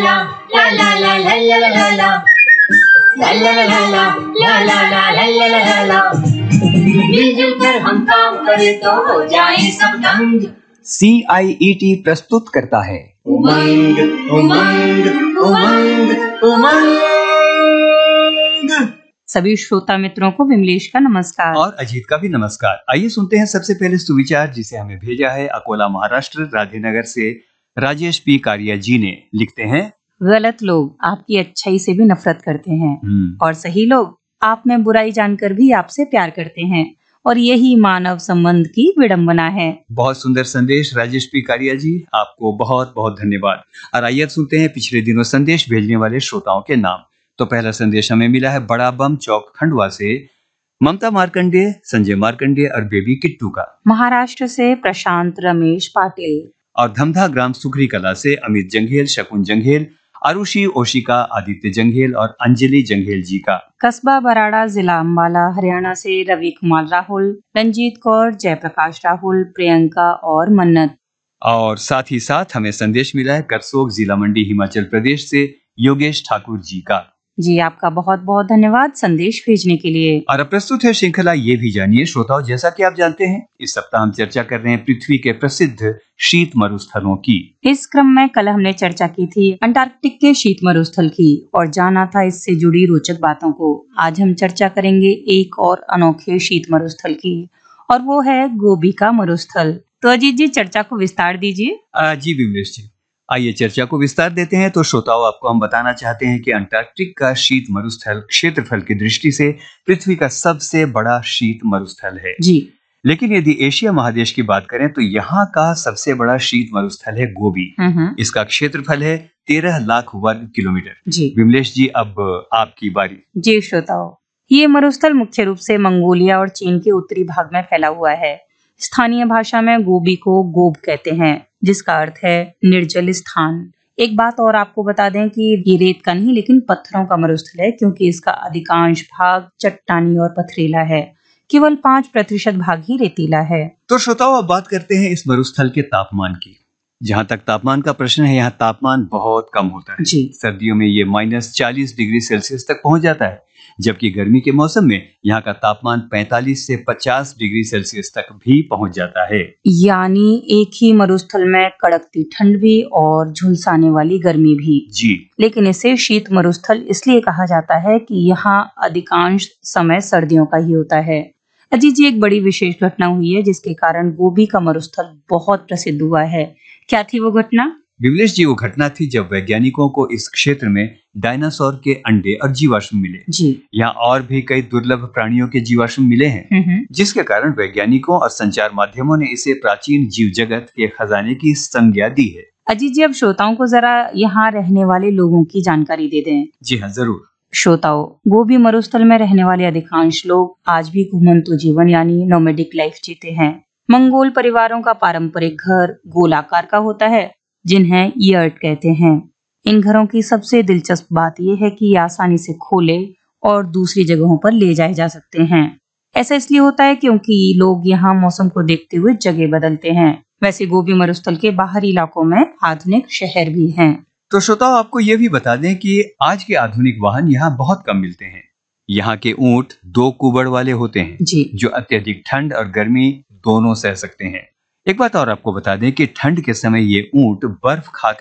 ला ला ला ला ला ला ला ला ला ला ला ला ला ला ला ला ला ला ला। मिलजुल कर हम काम करें तो हो जाए सब दंग। CIET प्रस्तुत करता है उमंग उमंग उमंग उमंग। सभी श्रोता मित्रों को विमलेश का नमस्कार और अजीत का भी नमस्कार। आइए सुनते हैं सबसे पहले सुविचार, जिसे हमें भेजा है अकोला महाराष्ट्र राधेनगर से राजेश पी कारिया जी ने। लिखते हैं, गलत लोग आपकी अच्छाई से भी नफरत करते हैं और सही लोग आप में बुराई जानकर भी आपसे प्यार करते हैं, और यही मानव संबंध की विडंबना है। बहुत सुंदर संदेश राजेश पी कारिया जी, आपको बहुत बहुत धन्यवाद। और आइए सुनते हैं पिछले दिनों संदेश भेजने वाले श्रोताओं के नाम। तो पहला संदेश हमें मिला है बड़ा बम चौक खंडवा से ममता मार्कंडेय, संजय मार्कंडेय और बेबी किट्टू का। महाराष्ट्र से प्रशांत रमेश पाटिल और धमधा ग्राम सुखरी कला से अमित जंघेल, शकुन जंघेल, आरुषि ओशिका, आदित्य जंघेल और अंजलि जंघेल जी का। कस्बा बराड़ा, जिला अम्बाला, हरियाणा से रवि कुमार राहुल, रंजीत कौर, जयप्रकाश राहुल, प्रियंका और मन्नत। और साथ ही साथ हमें संदेश मिला है करसोग, जिला मंडी, हिमाचल प्रदेश से योगेश ठाकुर जी का। जी, आपका बहुत बहुत धन्यवाद संदेश भेजने के लिए। और अब प्रस्तुत है श्रृंखला ये भी जानिए। श्रोताओं, जैसा कि आप जानते हैं, इस सप्ताह हम चर्चा कर रहे हैं पृथ्वी के प्रसिद्ध शीत मरुस्थलों की। इस क्रम में कल हमने चर्चा की थी अंटार्कटिक के शीत मरुस्थल की और जाना था इससे जुड़ी रोचक बातों को। आज हम चर्चा करेंगे एक और अनोखे शीत मरुस्थल की, और वो है गोबी का मरुस्थल। तो अजीत जी, चर्चा को विस्तार दीजिए। जी विमलेश जी, आइए चर्चा को विस्तार देते हैं। तो श्रोताओं, आपको हम बताना चाहते हैं कि अंटार्कटिक का शीत मरुस्थल क्षेत्रफल की दृष्टि से पृथ्वी का सबसे बड़ा शीत मरुस्थल है जी। लेकिन यदि एशिया महादेश की बात करें तो यहाँ का सबसे बड़ा शीत मरुस्थल है गोबी। इसका क्षेत्रफल है 13 लाख वर्ग किलोमीटर। जी विमलेश जी, अब आपकी बारी। जी श्रोताओ, ये मरुस्थल मुख्य रूप से मंगोलिया और चीन के उत्तरी भाग में फैला हुआ है। स्थानीय भाषा में गोबी को गोब कहते हैं, जिसका अर्थ है निर्जल स्थान। एक बात और आपको बता दें कि ये रेत का नहीं लेकिन पत्थरों का मरुस्थल है, क्योंकि इसका अधिकांश भाग चट्टानी और पथरीला है। केवल 5% भाग ही रेतीला है। तो श्रोताओं, अब बात करते हैं इस मरुस्थल के तापमान की। जहाँ तक तापमान का प्रश्न है, यहाँ तापमान बहुत कम होता है। जी। सर्दियों में ये -40 डिग्री सेल्सियस तक पहुंच जाता है, जबकि गर्मी के मौसम में यहाँ का तापमान 45 से 50 डिग्री सेल्सियस तक भी पहुंच जाता है। यानी एक ही मरुस्थल में कड़कती ठंड भी और झुलसाने वाली गर्मी भी। जी। लेकिन इसे शीत मरुस्थल इसलिए कहा जाता है कि यहाँ अधिकांश समय सर्दियों का ही होता है। अजीत जी, एक बड़ी विशेष घटना हुई है जिसके कारण गोबी का मरुस्थल बहुत प्रसिद्ध हुआ है। क्या थी वो घटना? विमलेश जी, वो घटना थी जब वैज्ञानिकों को इस क्षेत्र में डायनासोर के अंडे और जीवाश्म मिले। जी। यहाँ और भी कई दुर्लभ प्राणियों के जीवाश्म मिले हैं, जिसके कारण वैज्ञानिकों और संचार माध्यमों ने इसे प्राचीन जीव जगत के खजाने की संज्ञा दी है। अजीत जी, अब श्रोताओं को जरा यहाँ रहने वाले लोगों की जानकारी दे दें। जी हाँ, जरूर। श्रोताओं, गोबी मरुस्थल में रहने वाले अधिकांश लोग आज भी घुमंतु जीवन यानी नोमैडिक लाइफ जीते हैं। मंगोल परिवारों का पारंपरिक घर गोलाकार का होता है, जिन्हें यर्ट कहते हैं। इन घरों की सबसे दिलचस्प बात यह है कि ये आसानी से खोले और दूसरी जगहों पर ले जाए जा सकते हैं। ऐसा इसलिए होता है क्योंकि लोग यहाँ मौसम को देखते हुए जगह बदलते हैं। वैसे गोबी मरुस्थल के बाहरी इलाकों में आधुनिक शहर भी हैं। तो श्रोताओं, आपको ये भी बता दें कि आज के आधुनिक वाहन यहाँ बहुत कम मिलते हैं। यहाँ के ऊंट 2 कुबड़ वाले होते हैं, जी। जो अत्यधिक ठंड और गर्मी दोनों सह सकते हैं। एक बात और आपको बता दें कि ठंड के समय ये ऊंट बर्फ खा